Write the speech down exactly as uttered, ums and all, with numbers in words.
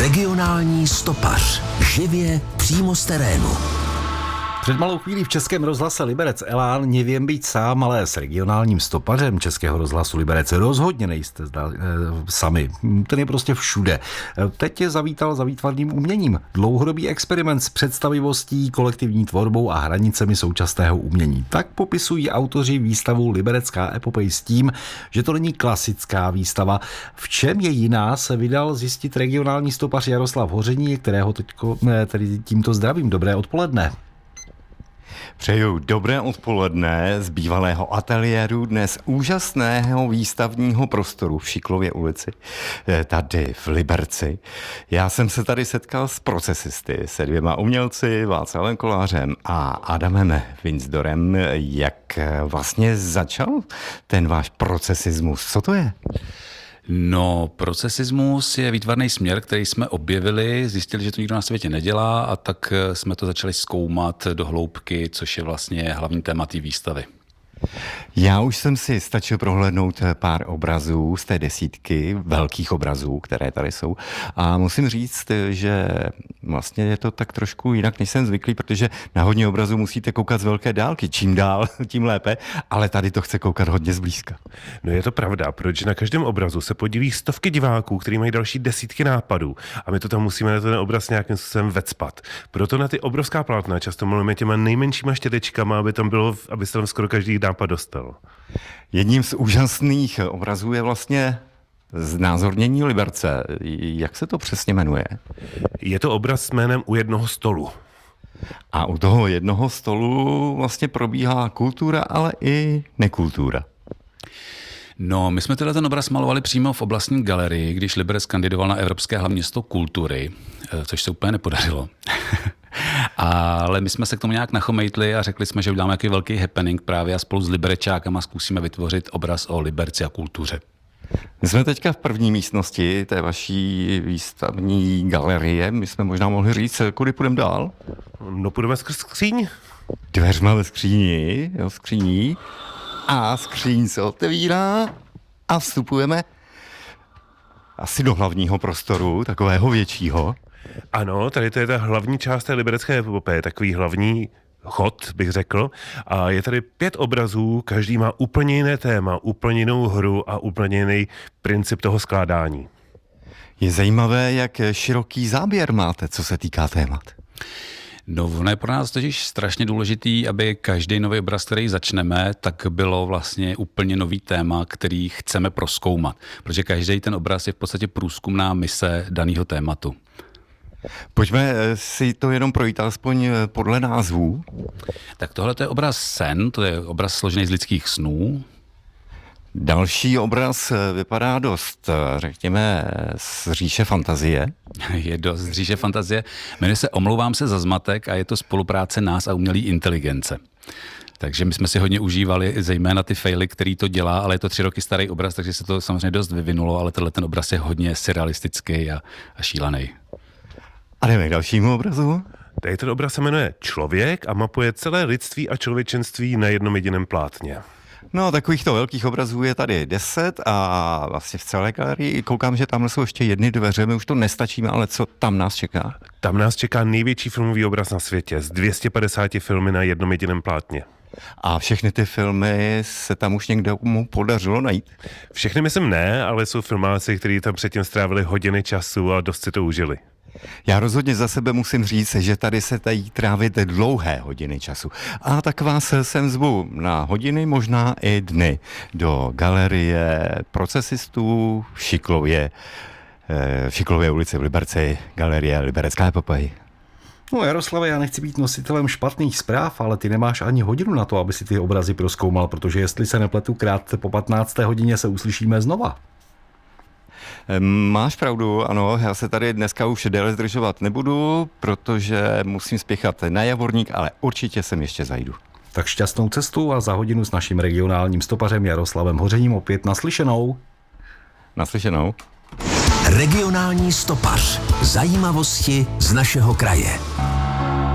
Regionální stopař. Živě přímo z terénu. Před malou chvílí v Českém rozhlase Liberec Elán nevím být sám, ale s regionálním stopařem Českého rozhlasu Liberec rozhodně nejste zda, e, sami. Ten je prostě všude. Teď je zavítal za výtvarným uměním. Dlouhodobý experiment s představivostí, kolektivní tvorbou a hranicemi současného umění. Tak popisují autoři výstavu Liberecká epopej s tím, že to není klasická výstava. V čem je jiná, se vydal zjistit regionální stopař Jaroslav Hoření, kterého teďko, ne, tedy tímto zdravím. Dobré odpoledne. Přeju dobré odpoledne z bývalého ateliéru, dnes úžasného výstavního prostoru v Šiklově ulici, tady v Liberci. Já jsem se tady setkal s procesisty, se dvěma umělci, Václavem Kolářem a Adamem Winsdorem. Jak vlastně začal ten váš procesismus? Co to je? No, procesismus je výtvarný směr, který jsme objevili, zjistili, že to nikdo na světě nedělá, a tak jsme to začali zkoumat do hloubky, což je vlastně hlavní téma té výstavy. Já už jsem si stačil prohlédnout pár obrazů z té desítky velkých obrazů, které tady jsou, a musím říct, že vlastně je to tak trošku jinak, než jsem zvyklý, protože na hodně obrazů musíte koukat z velké dálky, čím dál, tím lépe, ale tady to chce koukat hodně zblízka. No je to pravda, protože na každém obrazu se podílí stovky diváků, kteří mají další desítky nápadů, a my to tam musíme na ten obraz nějakým způsobem vecpat. Proto na ty obrovská plátna často mluvíme těma nejmenšíma štětečkama, aby tam bylo, aby se tam skoro každý nápad dostal. Jedním z úžasných obrazů je vlastně znázornění Liberce. Jak se to přesně jmenuje? Je to obraz s jménem U jednoho stolu. A u toho jednoho stolu vlastně probíhá kultura, ale i nekultura. No, my jsme teda ten obraz malovali přímo v oblastní galerii, když Liberec kandidoval na Evropské hlavní město kultury, což se úplně nepodařilo. Ale my jsme se k tomu nějak nachomejtli a řekli jsme, že uděláme nějaký velký happening právě a spolu s Liberečákama zkusíme vytvořit obraz o Liberci a kultuře. My jsme teďka v první místnosti té vaší výstavní galerie. My jsme možná mohli říct, kudy půjdeme dál? No půjdeme skrz skříň. Dveřma ve skříni, jo, skříní. A skříň se otevírá a vstupujeme asi do hlavního prostoru, takového většího. Ano, tady to je ta hlavní část té liberecké epopeje, takový hlavní chod, bych řekl. A je tady pět obrazů, každý má úplně jiné téma, úplně jinou hru a úplně jiný princip toho skládání. Je zajímavé, jak široký záběr máte, co se týká témat. No, ono je pro nás totiž strašně důležitý, aby každý nový obraz, který začneme, tak bylo vlastně úplně nový téma, který chceme prozkoumat. Protože každý ten obraz je v podstatě průzkumná mise daného tématu. Pojďme si to jenom projít alespoň podle názvů. Tak tohle je obraz Sen, to je obraz složený z lidských snů. Další obraz vypadá dost, řekněme, z říše fantazie. Je dost z říše fantazie. Jmenuje se Omlouvám se za zmatek a je to spolupráce nás a umělé inteligence. Takže my jsme si hodně užívali zejména ty faily, který to dělá, ale je to tři roky starý obraz, takže se to samozřejmě dost vyvinulo, ale tenhle ten obraz je hodně surrealistický a, a šílený. A jdeme k dalšímu obrazu. Tady ten obraz se jmenuje Člověk a mapuje celé lidství a člověčenství na jednom jediném plátně. No, takovýchto velkých obrazů je tady deset a vlastně v celé galerii koukám, že tam jsou ještě jedny dveře, my už to nestačíme, ale co tam nás čeká? Tam nás čeká největší filmový obraz na světě, z dvě stě padesát filmy na jednom jediném plátně. A všechny ty filmy se tam už někde mu podařilo najít? Všechny myslím ne, ale jsou filmáci, kteří tam předtím strávili hodiny času a dost si to užili. Já rozhodně za sebe musím říct, že tady se dají trávit dlouhé hodiny času. A tak vás sem zvu na hodiny, možná i dny, do galerie procesistů v Šiklově, v Šiklově ulici v Liberci, galerie Liberecká epopej. No Jaroslave, já nechci být nositelem špatných zpráv, ale ty nemáš ani hodinu na to, aby si ty obrazy prozkoumal, protože jestli se nepletu, krátce po patnácté hodině se uslyšíme znova. Máš pravdu, ano, já se tady dneska už déle zdržovat nebudu, protože musím spěchat na Javorník, ale určitě sem ještě zajdu. Tak šťastnou cestu a za hodinu s naším regionálním stopařem Jaroslavem Hořením opět naslyšenou. Naslyšenou. Regionální stopař. Zajímavosti z našeho kraje.